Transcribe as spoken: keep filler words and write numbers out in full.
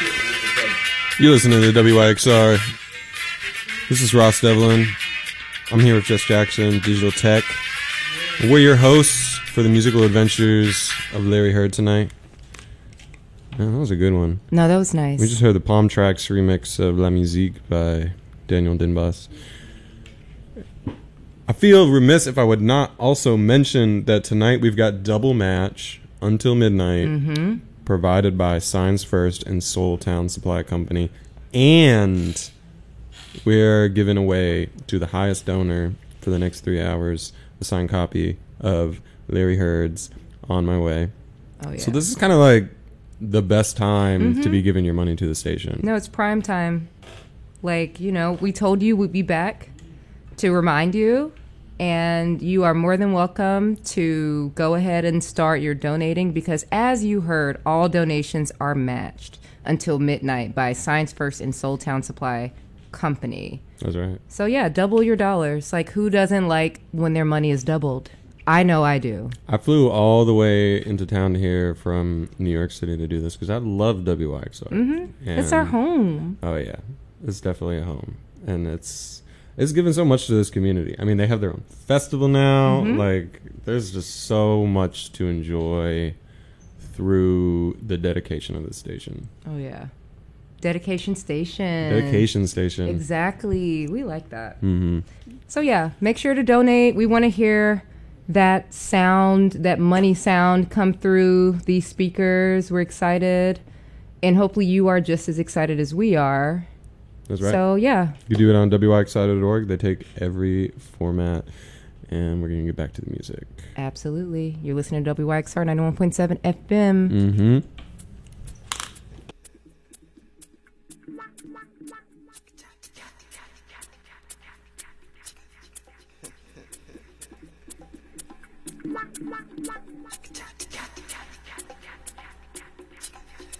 You listen to the W Y X R. This is Ross Devlin. I'm here with Jess Jackson, Digital Tech. We're your hosts for the musical adventures of Larry Heard tonight. Oh, that was a good one. No, that was nice. We just heard the Palm Tracks remix of La Musique by Daniel Dinbas. I feel remiss if I would not also mention that tonight we've got Double Match Until Midnight, mm-hmm. provided by Signs First and Soul Town Supply Company. And we're giving away to the highest donor for the next three hours a signed copy of Larry Heard's On My Way. Oh, yeah. So this is kind of like the best time mm-hmm. to be giving your money to the station. No, it's prime time. Like, you know, we told you we'd be back to remind you, and you are more than welcome to go ahead and start your donating, because as you heard, all donations are matched until midnight by Signs First and Soul Town Supply Company. That's right. So yeah, double your dollars. Like, who doesn't like when their money is doubled? I know I do. I flew all the way into town here from New York City to do this because I love W Y X R. Mm-hmm. It's our home. Oh yeah, it's definitely a home, and it's it's given so much to this community. I mean, they have their own festival now. Mm-hmm. Like, there's just so much to enjoy through the dedication of the station. Oh yeah, dedication station. Dedication station. Exactly. We like that. Mm-hmm. So yeah, make sure to donate. We want to hear that sound, that money sound come through these speakers. We're excited, and hopefully you are just as excited as we are. That's right. So yeah, you do it on W Y X I dot org. They take every format, and we're gonna get back to the music. Absolutely. You're listening to W Y X R ninety-one point seven F M. Mm-hmm.